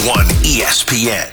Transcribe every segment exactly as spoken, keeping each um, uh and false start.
one E S P N.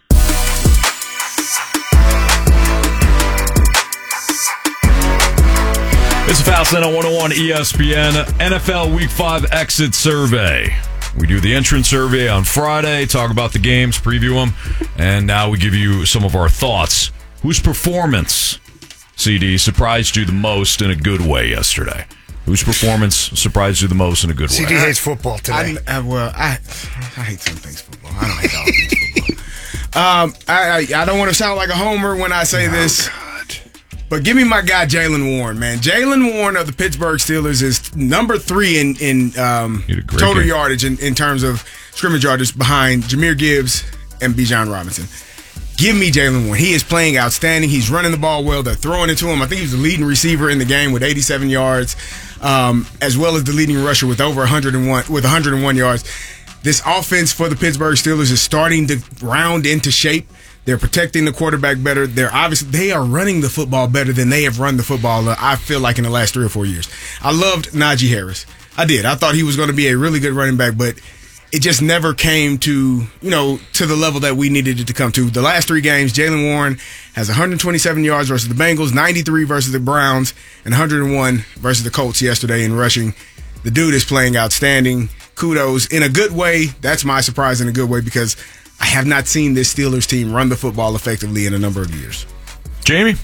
It's a Fastline on one oh one E S P N N F L Week five Exit Survey. We do the entrance survey on Friday, talk about the games, preview them, and now we give you some of our thoughts. Whose performance, C D, surprised you the most in a good way yesterday? Whose performance surprised you the most in a good way? C D hates football today. I, I, well, I, I hate some things football. I don't hate all things football. Um, I, I, I don't want to sound like a homer when I say oh, this. God. But give me my guy, Jaylen Warren, man. Jaylen Warren of the Pittsburgh Steelers is number three in, in um, total game. yardage in, in terms of scrimmage yardage behind Jahmyr Gibbs and Bijan Robinson. Give me Jaylen Warren. He is playing outstanding. He's running the ball well. They're throwing it to him. I think he was the leading receiver in the game with eighty-seven yards, um, as well as the leading rusher with over one hundred one with one hundred one yards. This offense for the Pittsburgh Steelers is starting to round into shape. They're protecting the quarterback better. They're obviously they are running the football better than they have run the football, I feel like, in the last three or four years. I loved Najee Harris. I did. I thought he was going to be a really good running back, but it just never came to, you know, to the level that we needed it to come to. The last three games, Jaylen Warren has one hundred twenty-seven yards versus the Bengals, ninety-three versus the Browns, and one hundred one versus the Colts yesterday in rushing. The dude is playing outstanding. Kudos. In a good way, that's my surprise in a good way because I have not seen this Steelers team run the football effectively in a number of years. Jamie?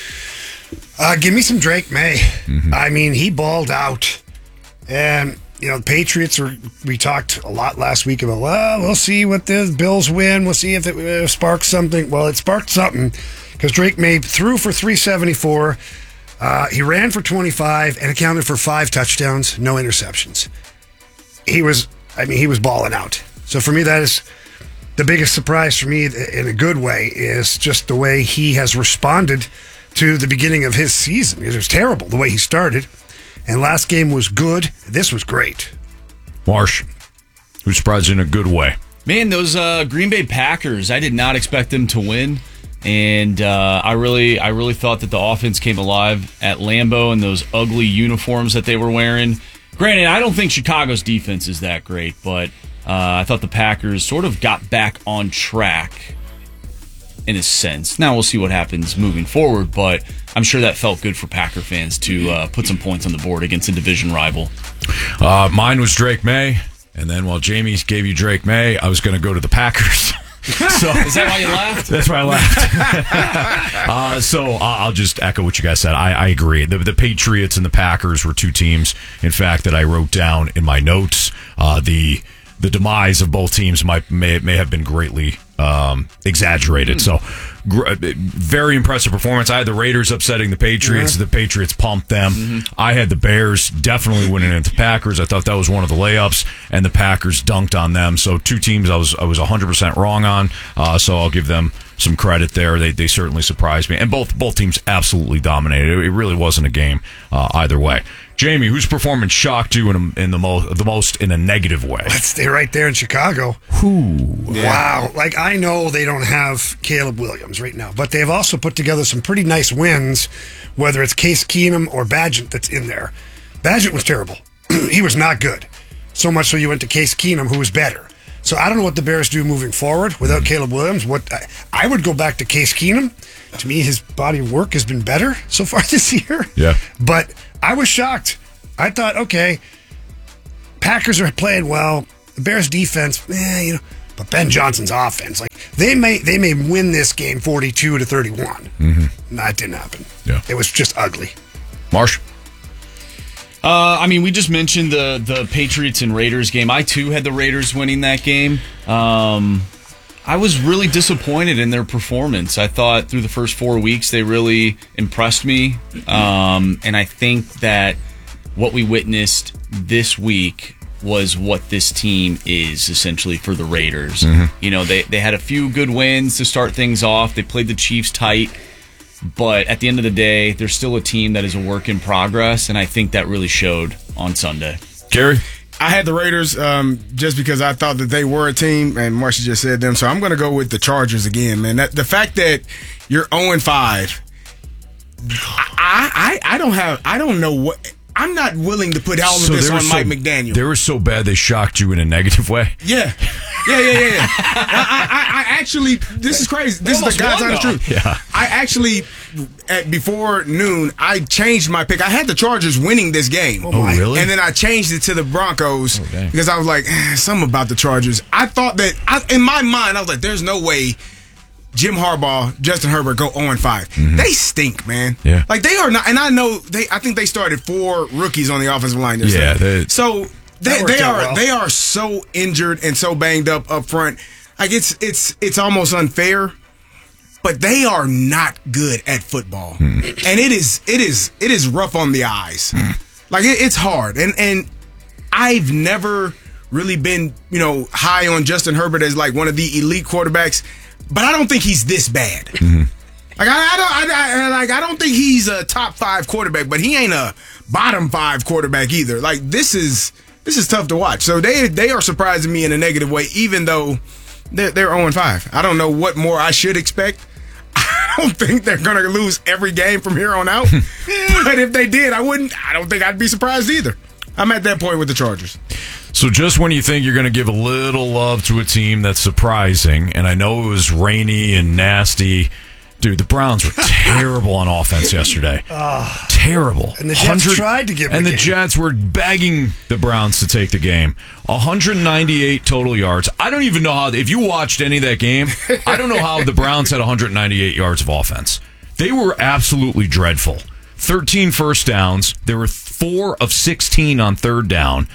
Uh, give me some Drake May. Mm-hmm. I mean, he balled out. And, you know, the Patriots, are, we talked a lot last week about, well, we'll see what the Bills win. We'll see if it uh, sparks something. Well, it sparked something because Drake May threw for three seventy-four. Uh, he ran for twenty-five and accounted for five touchdowns, no interceptions. He was, I mean, he was balling out. So for me, that is the biggest surprise for me in a good way is just the way he has responded to the beginning of his season. It was terrible the way he started. And last game was good. This was great. Marsh, who surprised you in a good way? Man, those uh, Green Bay Packers, I did not expect them to win. And uh, I really I really thought that the offense came alive at Lambeau and those ugly uniforms that they were wearing. Granted, I don't think Chicago's defense is that great, but Uh, I thought the Packers sort of got back on track in a sense. Now we'll see what happens moving forward, but I'm sure that felt good for Packer fans to uh, put some points on the board against a division rival. Uh, mine was Drake May, and then while Jamie gave you Drake May, I was going to go to the Packers. So, is that why you laughed? That's why I laughed. uh, so uh, I'll just echo what you guys said. I, I agree. The, the Patriots and the Packers were two teams, in fact, that I wrote down in my notes. Uh, the The demise of both teams might may may have been greatly um, exaggerated. Mm. So, gr- very impressive performance. I had the Raiders upsetting the Patriots. Yeah. The Patriots pumped them. Mm-hmm. I had the Bears definitely winning into the Packers. I thought that was one of the layups, and the Packers dunked on them. So, two teams I was I was one hundred percent wrong on. Uh, so, I'll give them some credit there. They they certainly surprised me, and both both teams absolutely dominated. It, it really wasn't a game uh, either way. Jamie, whose performance shocked you in, a, in the most the most in a negative way? Let's stay right there in Chicago. Who? Yeah. Wow! Like I know they don't have Caleb Williams right now, but they've also put together some pretty nice wins. Whether it's Case Keenum or Bagent that's in there, Bagent was terrible. He was not good. So much so you went to Case Keenum, who was better. So I don't know what the Bears do moving forward without mm-hmm. Caleb Williams. What I, I would go back to Case Keenum. To me, his body of work has been better so far this year. Yeah, but I was shocked. I thought, okay, Packers are playing well. The Bears defense, eh, you know, but Ben Johnson's offense, like they may they may win this game forty-two to thirty-one. Mm-hmm. That didn't happen. Yeah, it was just ugly. Marsh. Uh, I mean, we just mentioned the the Patriots and Raiders game. I too had the Raiders winning that game. Um, I was really disappointed in their performance. I thought through the first four weeks they really impressed me, um, and I think that what we witnessed this week was what this team is essentially for the Raiders. Mm-hmm. You know, they they had a few good wins to start things off. They played the Chiefs tight. But at the end of the day, they're still a team that is a work in progress, and I think that really showed on Sunday. Gary? I had the Raiders um, just because I thought that they were a team, and Marcia just said them, so I'm going to go with the Chargers again, man. That, the fact that you're oh and five, I, I, I don't have, I don't know what, I'm not willing to put all of so this on so, Mike McDaniel. They were so bad they shocked you in a negative way? Yeah. Yeah, yeah, yeah. yeah. I, I, I actually, this is crazy. This is the God's honest truth. Yeah. I actually, at before noon, I changed my pick. I had the Chargers winning this game. Oh, really? And then I changed it to the Broncos Oh, dang. because I was like, eh, something about the Chargers. I thought that, I, in my mind, I was like, there's no way Jim Harbaugh, Justin Herbert go oh and five. Mm-hmm. They stink, man. Yeah. Like, they are not, and I know, they. I think they started four rookies on the offensive line yesterday. Yeah, they- So, they, That worked they out are well. they are so injured and so banged up up front. Like, it's it's it's almost unfair. But they are not good at football, Hmm. and it is it is it is rough on the eyes. Like it, it's hard, and and I've never really been you know high on Justin Herbert as like one of the elite quarterbacks, but I don't think he's this bad. Mm-hmm. Like I, I don't I, I like I don't think he's a top five quarterback, but he ain't a bottom five quarterback either. Like this is this is tough to watch. So they they are surprising me in a negative way, even though they're they're oh and five. I don't know what more I should expect. I don't think they're going to lose every game from here on out. But if they did, I wouldn't. I don't think I'd be surprised either. I'm at that point with the Chargers. So just when you think you're going to give a little love to a team that's surprising, and I know it was rainy and nasty, dude, the Browns were terrible on offense yesterday. Oh. Terrible. And the Jets one hundred tried to give them And the the game. Jets were begging the Browns to take the game. one hundred ninety-eight total yards. I don't even know how, if you watched any of that game, I don't know how the Browns had one hundred ninety-eight yards of offense. They were absolutely dreadful. thirteen first downs. There were four of sixteen on third down.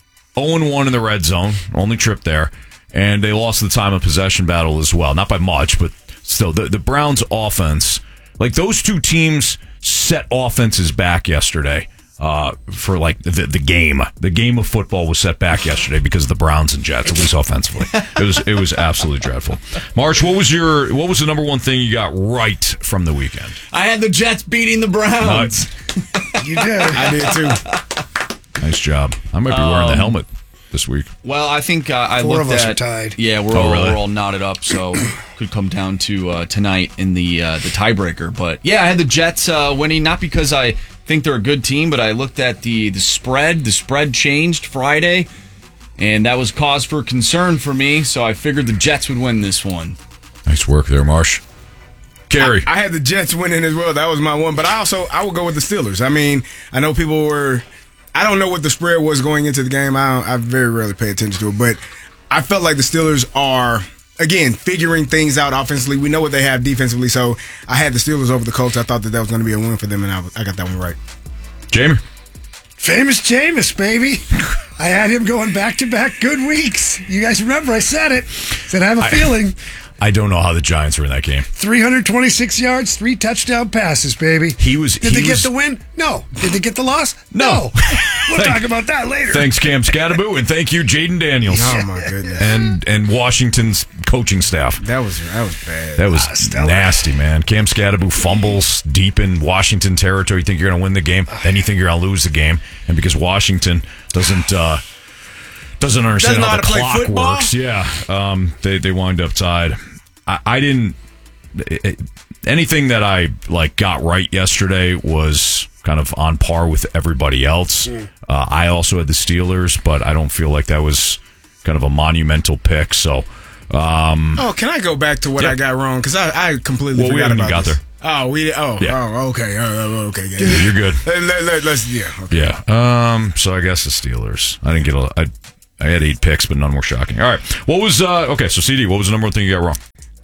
oh and one in the red zone. Only trip there. And they lost the time of possession battle as well. Not by much, but still. The, the Browns offense, like those two teams set offenses back yesterday uh, for like the, the game. The game of football was set back yesterday because of the Browns and Jets, at least offensively. It was it was absolutely dreadful. Marsh, what was your what was the number one thing you got right from the weekend? I had the Jets beating the Browns. You did. I did too. Nice job. I might be wearing the helmet this week. Well, I think uh, I Four looked of us at. are tied. Yeah, we're Oh, all really? we're all knotted up, so could come down to uh, tonight in the uh, the tiebreaker. But yeah, I had the Jets uh, winning, not because I think they're a good team, but I looked at the the spread. The spread changed Friday, and that was cause for concern for me. So I figured the Jets would win this one. Nice work there, Marsh. Carrie. I, I had the Jets winning as well. That was my one. But I also I would go with the Steelers. I mean, I know people were. I don't know what the spread was going into the game. I don't, I very rarely pay attention to it, but I felt like the Steelers are again figuring things out offensively. We know what they have defensively, so I had the Steelers over the Colts. I thought that that was going to be a win for them, and I, I got that one right. Jamie. Famous Jameis, baby. I had him going back to back good weeks. You guys remember I said it. Said I have a feeling. I don't know how the Giants were in that game. three hundred twenty-six yards, three touchdown passes, baby. He was- Did he they was- get the win? No. Did they get the loss? No. We'll talk about that later. Thanks, Cam Scattaboo, and thank you, Jaden Daniels. Oh my goodness, And and Washington's coaching staff. that was that was bad. That was Ah, stellar. nasty, man. Cam Scattaboo fumbles deep in Washington territory. You think you're going to win the game, then you think you're going to lose the game, and because Washington doesn't uh, doesn't understand Doesn't know how the how to play clock football? works, yeah, um, they they wind up tied. I, I didn't. It, anything that I like got right yesterday was kind of on par with everybody else. Uh, I also had the Steelers, but I don't feel like that was kind of a monumental pick. So. Um, Oh, can I go back to what Yeah. I got wrong? Because I, I completely Well, we forgot haven't about got this. there. Oh, we oh Yeah. oh okay oh, okay yeah, Yeah, you're good. Let, let, let, let's yeah okay. Yeah. Um. So I guess the Steelers. I didn't get a. I, I had eight picks, but none were shocking. All right. What was uh? Okay. So C D, what was the number one thing you got wrong?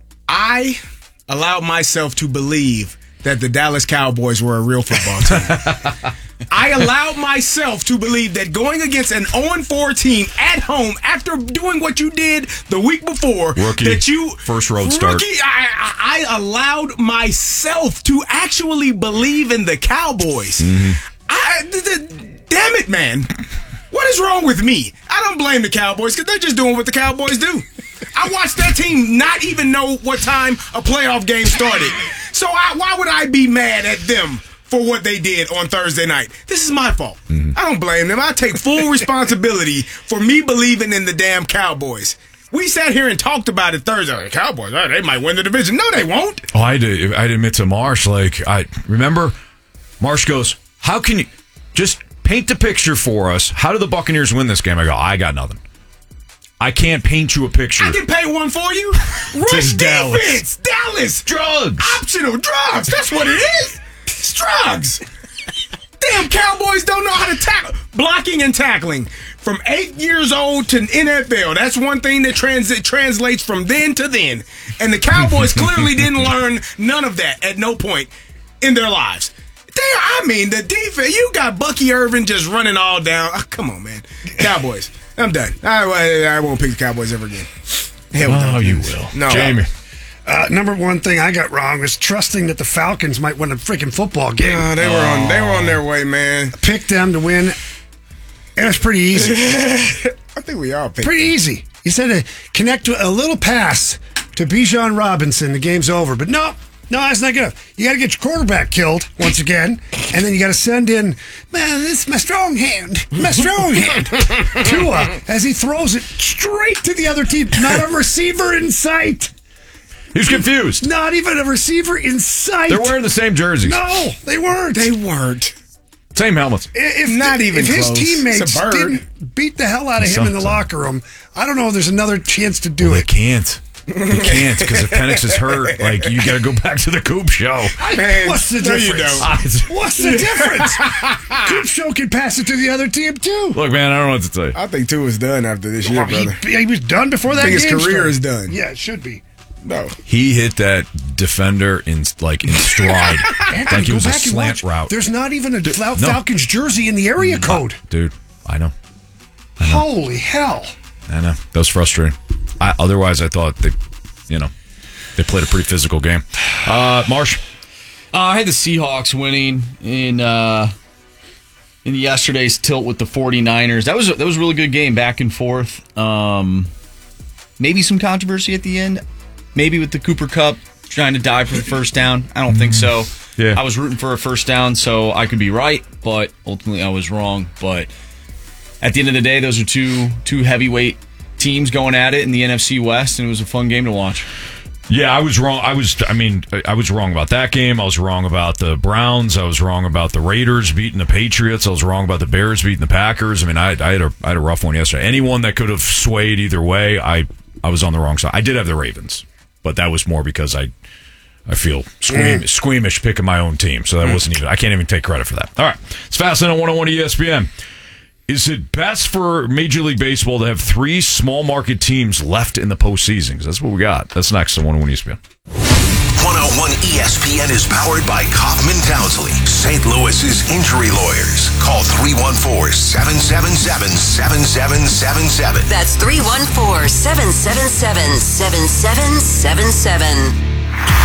I allowed myself to believe that the Dallas Cowboys were a real football team. I allowed myself to believe that going against an oh and four team at home after doing what you did the week before, Rookie, that you first road start. Rookie, I, I, I allowed myself to actually believe in the Cowboys. Mm-hmm. I, th- th- damn it, man. What is wrong with me? I don't blame the Cowboys because they're just doing what the Cowboys do. I watched that team not even know what time a playoff game started. So I, why would I be mad at them for what they did on Thursday night? This is my fault. Mm-hmm. I don't blame them. I take full responsibility for me believing in the damn Cowboys. We sat here and talked about it Thursday. The Cowboys, oh, they might win the division. No, they won't. Oh, I did. I admit to Marsh. Like I remember, Marsh goes, "How can you just paint the picture for us? How do the Buccaneers win this game?" I go, "I got nothing." I can't paint you a picture. I can paint one for you. Rush Dallas. defense. Dallas. Drugs. Optional drugs. That's what it is. It's drugs. Damn, Cowboys don't know how to tackle. Blocking and tackling. From eight years old to N F L. That's one thing that trans- translates from then to then. And the Cowboys clearly didn't learn none of that at no point in their lives. Damn, I mean, the defense, you got Bucky Irvin just running all down. Oh, come on, man. Cowboys. I'm done. I, I won't pick the Cowboys ever again. Hell with Oh, them. you will. No. Jamie. Uh, number one thing I got wrong was trusting that the Falcons might win a freaking football game. Uh, they were on. They were on their way, man. Picked them to win. It was pretty easy. I think we all picked. Pretty easy. You said to connect to a little pass to Bijan Robinson. The game's over. But no, no, that's not good. You got to get your quarterback killed once again, and then you got to send in, man, this is my strong hand, my strong hand, Tua, as he throws it straight to the other team. Not a receiver in sight. He's confused. Not even a receiver in sight. They're wearing the same jerseys. No, they weren't. They weren't. Same helmets. If, Not even if his close. teammates It's a bird. didn't beat the hell out of him in the Something. locker room, I don't know if there's another chance to do Well, they it. can't. They can't because if Penix is hurt, like you got to go back to the Coop show. Man, What's the no, you difference? don't. What's the difference? Coop Show can pass it to the other team too. Look, man, I don't know what to tell you. I think two is done after this year, Well, brother. he, he was done before that think his game career started. is done. Yeah, it should be. No. He hit that defender in like in stride, Anthony, like it go was a back and slant watch. route. There's not even a Fal- no. Falcons jersey in the area code. Dude, I know. Holy hell. I know. That was frustrating. I, otherwise, I thought they, you know, they played a pretty physical game. Uh, Marsh? Uh, I had the Seahawks winning in uh, in yesterday's tilt with the 49ers. That was a, that was a really good game, back and forth. Um, maybe some controversy at the end. Maybe with the Cooper Kupp trying to dive for the first down. I don't think so. Yeah. I was rooting for a first down, so I could be right, but ultimately I was wrong. But at the end of the day, those are two two heavyweight teams going at it in the N F C West, and it was a fun game to watch. Yeah, I was wrong. I was, I mean, I was wrong about that game. I was wrong about the Browns. I was wrong about the Raiders beating the Patriots. I was wrong about the Bears beating the Packers. I mean, I, I had a, I had a rough one yesterday. Anyone that could have swayed either way, I, I was on the wrong side. I did have the Ravens, but that was more because I, I feel squeam, Mm. squeamish picking my own team. So that wasn't even, I can't even take credit for that. All right. It's Fastlane on one oh one E S P N. Is it best for Major League Baseball to have three small market teams left in the postseason? 'Cause that's what we got. That's next on one oh one E S P N. one oh one E S P N is powered by Kaufman Townsley, Saint Louis's injury lawyers. Call three one four, seven seven seven, seven seven seven seven. That's three one four, seven seven seven, seven seven seven seven.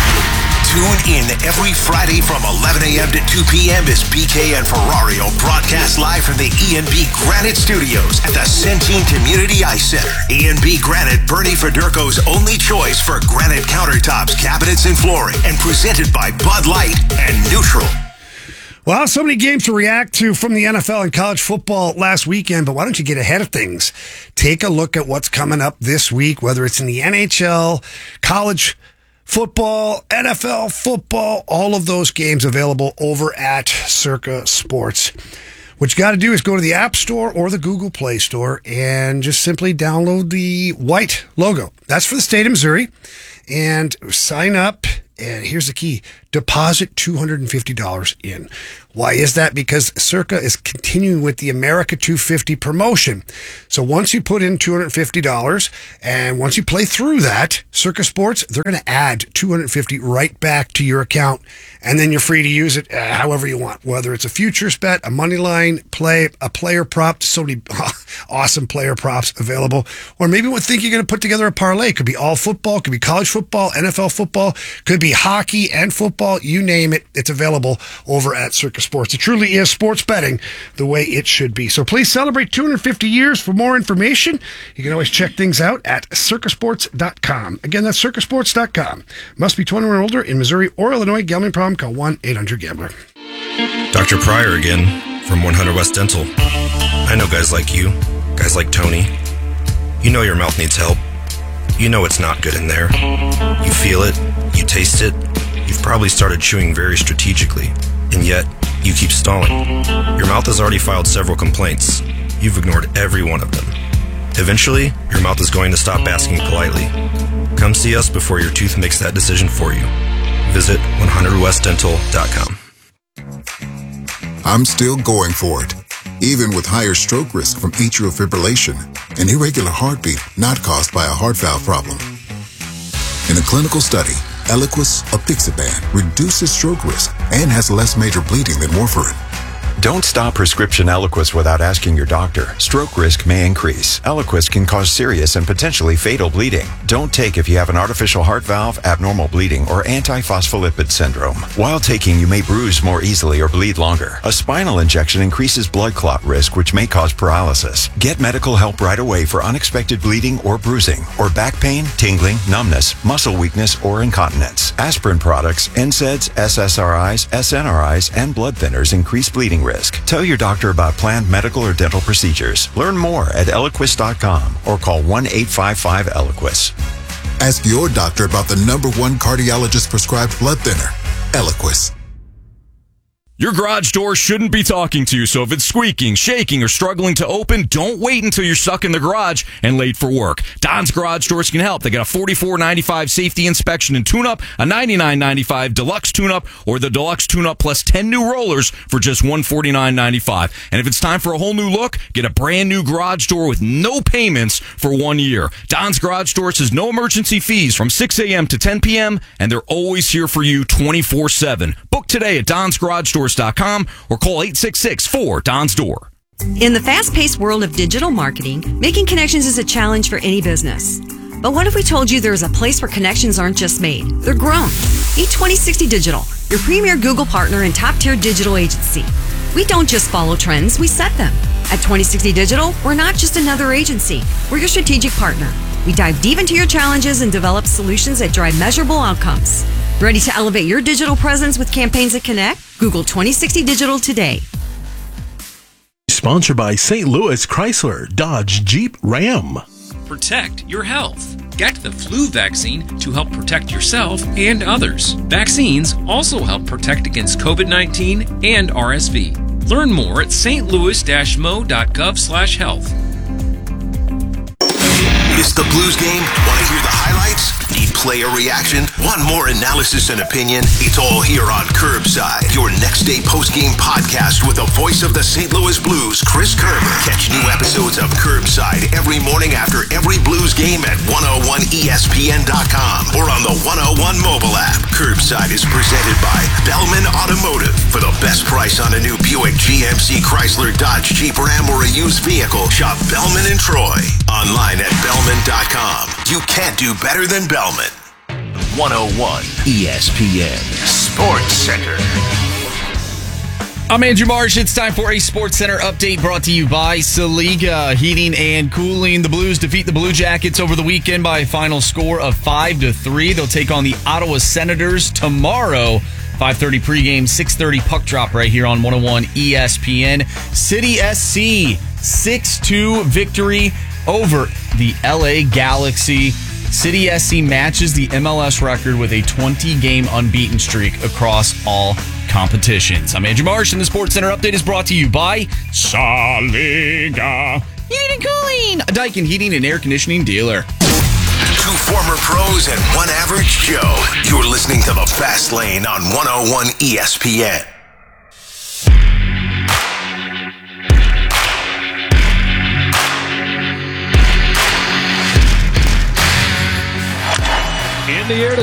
Tune in every Friday from eleven a.m. to two p.m. as B K and Ferrario broadcast live from the E and B Granite Studios at the Centene Community Ice Center. E and B Granite, Bernie Federko's only choice for granite countertops, cabinets, and flooring, and presented by Bud Light and Neutral. Well, so many games to react to from the N F L and college football last weekend, but why don't you get ahead of things? Take a look at what's coming up this week, whether it's in the N H L, college football, N F L football, all of those games available over at Circa Sports. What you got to do is go to the App Store or the Google Play Store and just simply download the white logo. That's for the state of Missouri. And sign up. And here's the key. Deposit two hundred fifty dollars in. Why is that? Because Circa is continuing with the America two fifty promotion. So once you put in two hundred fifty dollars and once you play through that, Circa Sports, they're going to add two hundred fifty dollars right back to your account. And then you're free to use it uh, however you want, whether it's a futures bet, a money line play, a player prop. So many awesome player props available. Or maybe you think you're going to put together a parlay. Could be all football, could be college football, N F L football, could be hockey and football. You name it, it's available over at Circa Sports. It truly is sports betting the way it should be. So please celebrate two hundred fifty years. For more information, you can always check things out at circa sports dot com. Again, that's circa sports dot com. Must be twenty-one or older in Missouri or Illinois. Gambling problem, call one eight hundred gambler. Doctor Pryor again from one hundred West Dental. I know guys like you, guys like Tony. You know your mouth needs help. You know it's not good in there. You feel it, you taste it. You've probably started chewing very strategically, and yet you keep stalling. Your mouth has already filed several complaints. You've ignored every one of them. Eventually, your mouth is going to stop asking politely. Come see us before your tooth makes that decision for you. Visit one hundred west dental dot com. I'm still going for it, even with higher stroke risk from atrial fibrillation, an irregular heartbeat not caused by a heart valve problem. In a clinical study, Eliquis apixaban reduces stroke risk and has less major bleeding than warfarin. Don't stop prescription Eliquis without asking your doctor. Stroke risk may increase. Eliquis can cause serious and potentially fatal bleeding. Don't take if you have an artificial heart valve, abnormal bleeding, or antiphospholipid syndrome. While taking, you may bruise more easily or bleed longer. A spinal injection increases blood clot risk, which may cause paralysis. Get medical help right away for unexpected bleeding or bruising, or back pain, tingling, numbness, muscle weakness, or incontinence. Aspirin products, N SAIDs, S S R Is, S N R Is, and blood thinners increase bleeding risk. Tell your doctor about planned medical or dental procedures. Learn more at eliquis dot com or call one eight five five Eliquis. Ask your doctor about the number one cardiologist prescribed blood thinner, Eliquis. Your garage door shouldn't be talking to you, so if it's squeaking, shaking, or struggling to open, don't wait until you're stuck in the garage and late for work. Don's Garage Doors can help. They got a forty-four ninety-five safety inspection and tune-up, a ninety-nine ninety-five deluxe tune-up, or the deluxe tune-up plus ten new rollers for just one forty-nine ninety-five. And if it's time for a whole new look, get a brand new garage door with no payments for one year. Don's Garage Doors has no emergency fees from six a.m. to ten p.m., and they're always here for you twenty-four seven. Book today at dons garage doors dot com or call eight six six four Don's Door. In the fast-paced world of digital marketing, making connections is a challenge for any business. But what if we told you there's a place where connections aren't just made, they're grown? Meet twenty sixty Digital, your premier Google partner and top-tier digital agency. We don't just follow trends, we set them. At twenty sixty Digital, we're not just another agency, we're your strategic partner. We dive deep into your challenges and develop solutions that drive measurable outcomes. Ready to elevate your digital presence with campaigns that connect? Google twenty sixty Digital today. Sponsored by Saint Louis Chrysler, Dodge, Jeep, Ram. Protect your health. Get the flu vaccine to help protect yourself and others. Vaccines also help protect against COVID nineteen and R S V. Learn more at stlouis dash mo dot gov slash health. Missed the Blues game? Want to hear the highlights? Need player reaction? Want more analysis and opinion? It's all here on Curbside, your next day post-game podcast with the voice of the Saint Louis Blues, Chris Kerber. Catch new episodes of Curbside every morning after every Blues game at one oh one E S P N dot com or on the one oh one mobile app. Curbside is presented by Bellman Automotive. For the best price on a new Buick, G M C, Chrysler, Dodge, Jeep, Ram, or a used vehicle, shop Bellman and Troy. Online at Bellman dot com. You can't do better than Bellman. one oh one E S P N Sports Center. I'm Andrew Marsh. It's time for a Sports Center update brought to you by Saliga Heating and Cooling. The Blues defeat the Blue Jackets over the weekend by a final score of five to three. They'll take on the Ottawa Senators tomorrow. five thirty pregame, six thirty puck drop right here on one oh one E S P N. City S C six two victory over the L A Galaxy. City S C matches the M L S record with a twenty-game unbeaten streak across all competitions. I'm Andrew Marsh, and the Sports Center update is brought to you by Saliga Heating and Cooling, a Daikin heating and air conditioning dealer. Two former pros and one average Joe. You're listening to The Fast Lane on one oh one E S P N. In the air to